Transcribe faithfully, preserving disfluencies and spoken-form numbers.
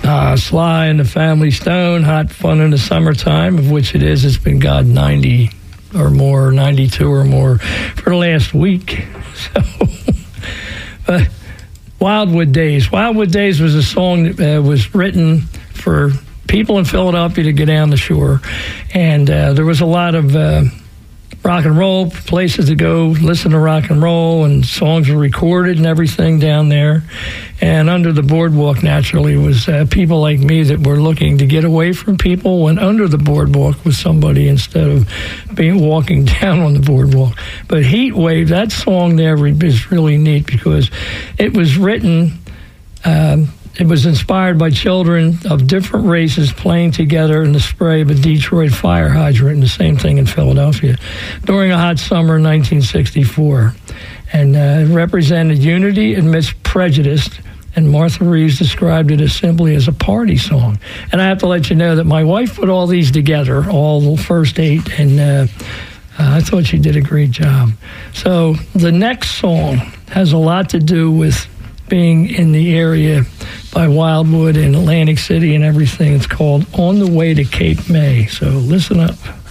Uh, Sly and the Family Stone, Hot Fun in the Summertime, of which it is. It's been, God, ninety or more, ninety-two or more for the last week. So, uh, Wildwood Days. Wildwood Days was a song that uh, was written for people in Philadelphia to get down the shore. And uh, there was a lot of uh, rock and roll places to go listen to rock and roll, and songs were recorded and everything down there. And under the boardwalk, naturally, was uh, people like me that were looking to get away from people, went under the boardwalk with somebody instead of being walking down on the boardwalk. But Heat Wave, that song there is really neat because it was written, um, it was inspired by children of different races playing together in the spray of a Detroit fire hydrant, and the same thing in Philadelphia, during a hot summer in nineteen sixty-four. And uh, it represented unity amidst prejudice, and Martha Reeves described it as simply as a party song. And I have to let you know that my wife put all these together, all the first eight, and uh, uh, I thought she did a great job. So the next song has a lot to do with being in the area by Wildwood and Atlantic City and everything. It's called On the Way to Cape May. So listen up.